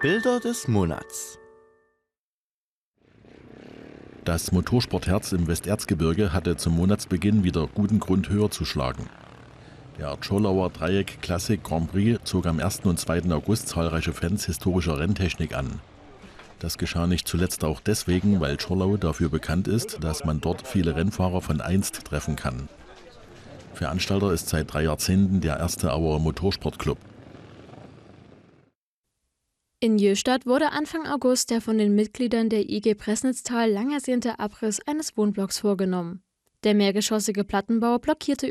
Bilder des Monats. Das Motorsportherz im Westerzgebirge hatte zum Monatsbeginn wieder guten Grund, höher zu schlagen. Der Zschorlauer Dreieck Classic Grand Prix zog am 1. und 2. August zahlreiche Fans historischer Renntechnik an. Das geschah nicht zuletzt auch deswegen, weil Zschorlau dafür bekannt ist, dass man dort viele Rennfahrer von einst treffen kann. Veranstalter ist seit 3 Jahrzehnten der Erste Auer Motorsportclub. In Jöstadt wurde Anfang August der von den Mitgliedern der IG Pressnitztal lang ersehnte Abriss eines Wohnblocks vorgenommen. Der mehrgeschossige Plattenbau blockierte